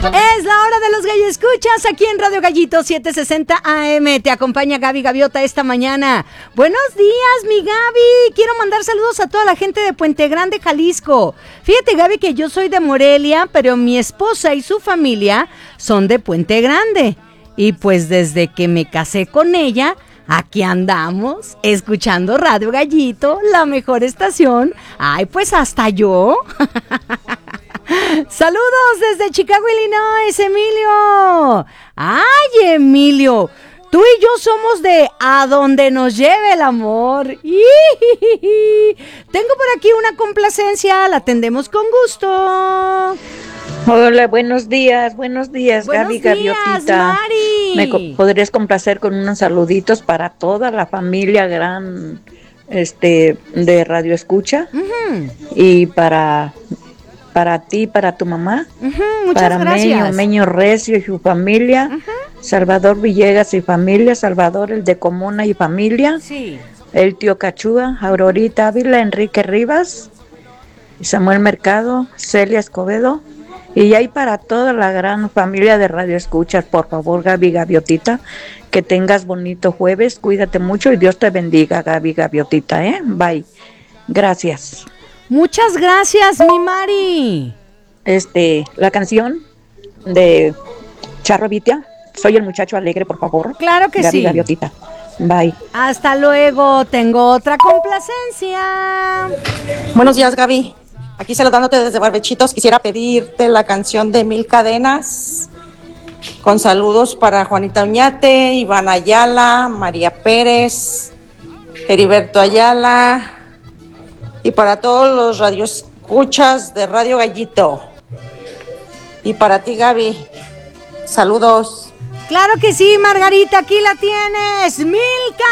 Es la hora de los gallo escuchas aquí en Radio Gallito 760 AM. Te acompaña Gaby Gaviota esta mañana. Buenos días, mi Gaby. Quiero mandar saludos a toda la gente de Puente Grande, Jalisco. Fíjate, Gaby, que yo soy de Morelia, pero mi esposa y su familia son de Puente Grande. Y pues desde que me casé con ella, aquí andamos, escuchando Radio Gallito, la mejor estación. Ay, pues hasta yo. Saludos desde Chicago, Illinois, Emilio. Ay, Emilio, tú y yo somos de a donde nos lleve el amor. Tengo por aquí una complacencia, la atendemos con gusto. Hola, buenos días, Gaby Gaviotita. Mari. ¿Me podrías complacer con unos saluditos para toda la familia gran de Radio Escucha? Uh-huh. Y para ti, para tu mamá, Uh-huh, muchas para gracias. Meño Recio y su familia, Uh-huh. Salvador Villegas y familia, Salvador el de Comuna y familia, Sí. el tío Cachúa, Aurorita Ávila, Enrique Rivas, Samuel Mercado, Celia Escobedo, y ahí para toda la gran familia de Radio Escuchas, por favor, Gaby Gaviotita, que tengas bonito jueves, cuídate mucho y Dios te bendiga, Gaby Gaviotita, bye, gracias. Muchas gracias, mi Mari. La canción de Charro Vitia, Soy el muchacho alegre, por favor. Claro que Gaby sí. Gaviotita, bye. Hasta luego, tengo otra complacencia. Buenos días, Gaby. Aquí saludándote desde Barbechitos, quisiera pedirte la canción de Mil Cadenas, con saludos para Juanita Uñate, Iván Ayala, María Pérez, Heriberto Ayala, y para todos los radioescuchas de Radio Gallito. Y para ti, Gaby, saludos. Claro que sí, Margarita, aquí la tienes. Mil